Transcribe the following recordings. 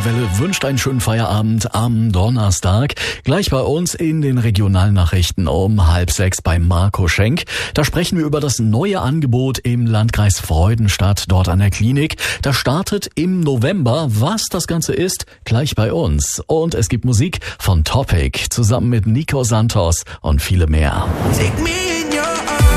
Neue Welle wünscht einen schönen Feierabend am Donnerstag. Gleich bei uns in den Regionalnachrichten um 5:30 bei Marco Schenk. Da sprechen wir über das neue Angebot im Landkreis Freudenstadt, dort an der Klinik. Das startet im November. Was das Ganze ist, gleich bei uns. Und es gibt Musik von Topic zusammen mit Nico Santos und viele mehr. Take me in your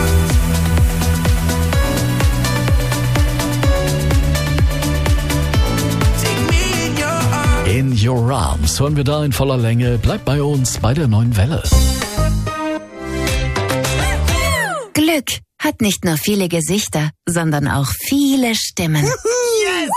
In Your Arms hören wir da in voller Länge. Bleibt bei uns bei der neuen Welle. Glück hat nicht nur viele Gesichter, sondern auch viele Stimmen. Yes!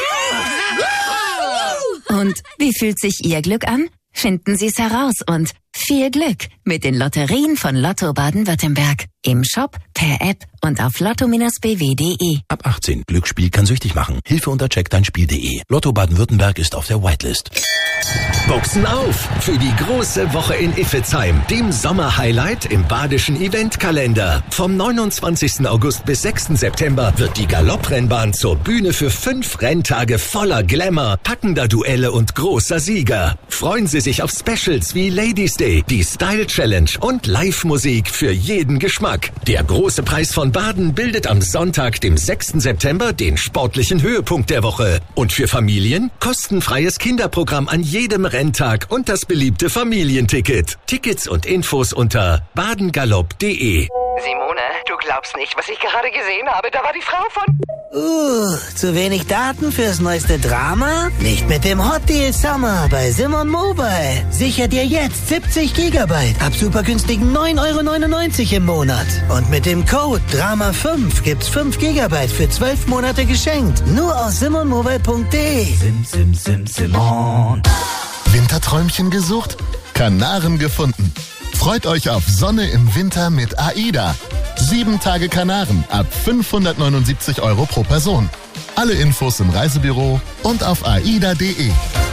Und wie fühlt sich Ihr Glück an? Finden Sie es heraus und viel Glück mit den Lotterien von Lotto Baden-Württemberg. Im Shop, per App und auf lotto-bw.de. Ab 18. Glücksspiel kann süchtig machen. Hilfe unter checkdeinspiel.de. Lotto Baden-Württemberg ist auf der Whitelist. Boxen auf für die große Woche in Iffezheim, dem Sommerhighlight im badischen Eventkalender. Vom 29. August bis 6. September wird die Galopprennbahn zur Bühne für 5 Renntage voller Glamour, packender Duelle und großer Sieger. Freuen Sie sich auf Specials wie Ladies Day, die Style Challenge und Live-Musik für jeden Geschmack. Der große Preis von Baden bildet am Sonntag, dem 6. September, den sportlichen Höhepunkt der Woche. Und für Familien kostenfreies Kinderprogramm an jedem Renntag und das beliebte Familienticket. Tickets und Infos unter badengalopp.de. Simone, du glaubst nicht, was ich gerade gesehen habe. Da war die Frau von... Zu wenig Daten fürs neueste Drama? Nicht mit dem Hot Deal Summer bei Simon Mobile. Sicher dir jetzt 70 Gigabyte ab super günstigen 9,99 € im Monat. Und mit dem Code DRAMA5 gibt's 5 Gigabyte für 12 Monate geschenkt. Nur aus simonmobile.de. Simon. Winterträumchen gesucht? Kanaren gefunden. Freut euch auf Sonne im Winter mit AIDA. 7 Tage Kanaren ab 579 € pro Person. Alle Infos im Reisebüro und auf aida.de.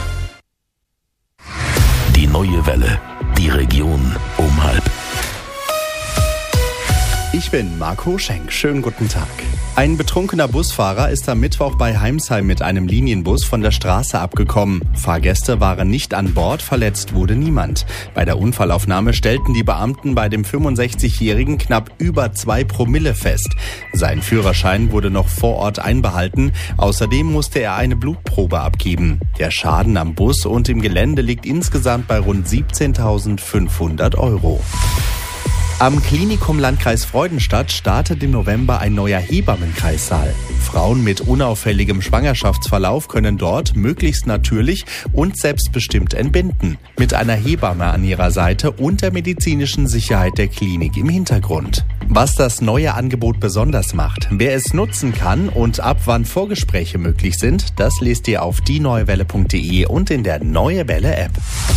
Die neue Welle. Die Region um 5:30. Ich bin Marco Schenk. Schönen guten Tag. Ein betrunkener Busfahrer ist am Mittwoch bei Heimsheim mit einem Linienbus von der Straße abgekommen. Fahrgäste waren nicht an Bord, verletzt wurde niemand. Bei der Unfallaufnahme stellten die Beamten bei dem 65-Jährigen knapp über 2 Promille fest. Sein Führerschein wurde noch vor Ort einbehalten. Außerdem musste er eine Blutprobe abgeben. Der Schaden am Bus und im Gelände liegt insgesamt bei rund 17.500 €. Am Klinikum Landkreis Freudenstadt startet im November ein neuer Hebammenkreissaal. Frauen mit unauffälligem Schwangerschaftsverlauf können dort möglichst natürlich und selbstbestimmt entbinden. Mit einer Hebamme an ihrer Seite und der medizinischen Sicherheit der Klinik im Hintergrund. Was das neue Angebot besonders macht, wer es nutzen kann und ab wann Vorgespräche möglich sind, das lest ihr auf dieneuewelle.de und in der Neue Welle App.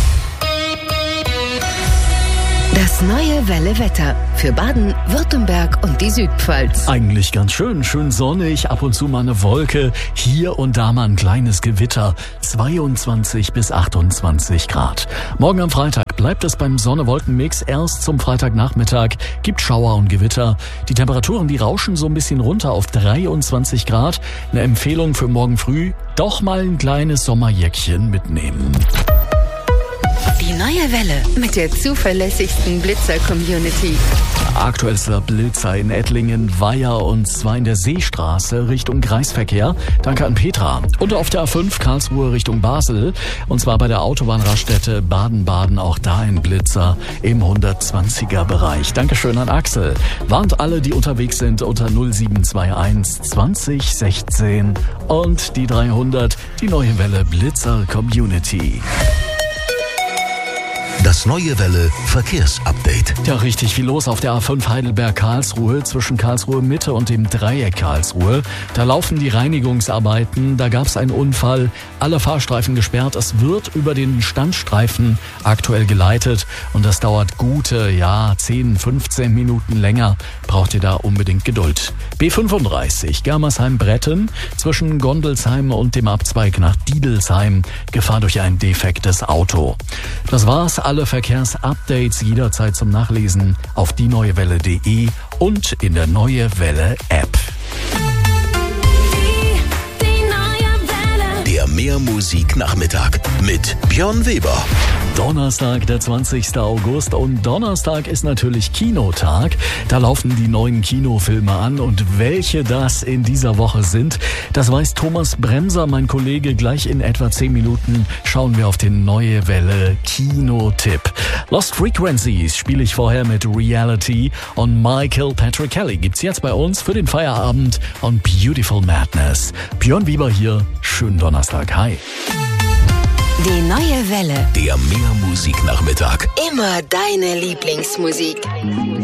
Das neue Welle-Wetter für Baden, Württemberg und die Südpfalz. Eigentlich ganz schön sonnig, ab und zu mal eine Wolke, hier und da mal ein kleines Gewitter, 22 bis 28 Grad. Morgen am Freitag bleibt es beim Sonne-Wolken-Mix, erst zum Freitagnachmittag gibt Schauer und Gewitter. Die Temperaturen, die rauschen so ein bisschen runter auf 23 Grad. Eine Empfehlung für morgen früh, doch mal ein kleines Sommerjäckchen mitnehmen. Die neue Welle mit der zuverlässigsten Blitzer-Community. Aktuellster Blitzer in Ettlingen, Weiher und zwar in der Seestraße Richtung Kreisverkehr. Danke an Petra. Und auf der A5 Karlsruhe Richtung Basel und zwar bei der Autobahnraststätte Baden-Baden, auch da ein Blitzer im 120er Bereich. Dankeschön an Axel. Warnt alle, die unterwegs sind unter 0721 20 16 und die 300, die neue Welle Blitzer Community. Das neue Welle Verkehrsupdate. Ja, richtig viel los auf der A5 Heidelberg-Karlsruhe zwischen Karlsruhe Mitte und dem Dreieck Karlsruhe. Da laufen die Reinigungsarbeiten, da gab es einen Unfall, alle Fahrstreifen gesperrt. Es wird über den Standstreifen aktuell geleitet und das dauert gute, 10, 15 Minuten länger. Braucht ihr da unbedingt Geduld. B35 Germersheim-Bretten zwischen Gondelsheim und dem Abzweig nach Diedelsheim. Gefahr durch ein defektes Auto. Das war's. Alle Verkehrsupdates jederzeit zum Nachlesen auf dieneuewelle.de und in der Neue Welle App. Der Mehrmusiknachmittag mit Björn Weber. Donnerstag, der 20. August und Donnerstag ist natürlich Kinotag. Da laufen die neuen Kinofilme an und welche das in dieser Woche sind, das weiß Thomas Bremser, mein Kollege. Gleich in etwa 10 Minuten schauen wir auf den Neue Welle Kinotipp. Lost Frequencies spiele ich vorher mit Reality und Michael Patrick Kelly gibt's jetzt bei uns für den Feierabend und Beautiful Madness. Björn Weber hier, schönen Donnerstag, hi. Die Neue Welle. Der Mehrmusiknachmittag. Immer deine Lieblingsmusik.